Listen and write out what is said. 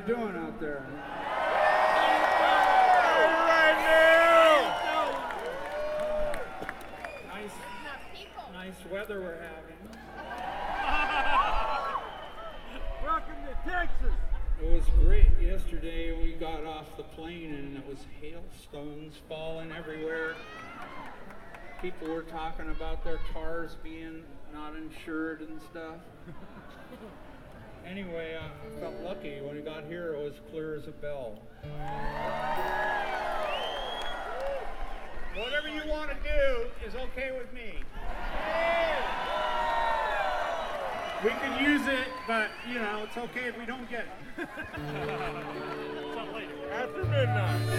doing out there? Nice weather we're having. Welcome to Texas. It was great. Yesterday we got off the plane and it was hailstones falling everywhere. People were talking about their cars being not insured and stuff. Anyway, I felt lucky. When we got here, it was clear as a bell. Whatever you want to do is okay with me. We could use it, but, you know, it's okay if we don't get it. After midnight.